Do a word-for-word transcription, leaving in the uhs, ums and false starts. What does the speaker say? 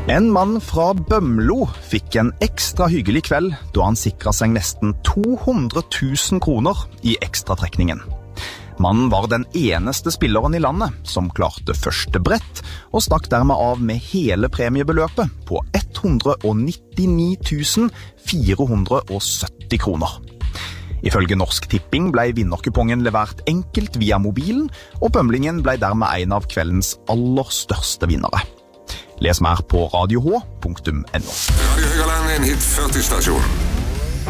En mann fra Bømlo fikk en ekstra hyggelig kveld da han sikret seg nesten to hundre tusen kroner i ekstratrekningen. Mannen var den eneste spilleren i landet som klarte første brett og stakk dermed av med hele premiebeløpet på hundre og nittini tusen fire hundre og sytti kroner. Ifølge Norsk Tipping ble vinnerkupongen levert enkelt via mobilen, og bømlingen ble dermed en av kveldens aller største vinnere. Les mer på radio h punktum n o. Radio Høgaland, en hit førti stasjon.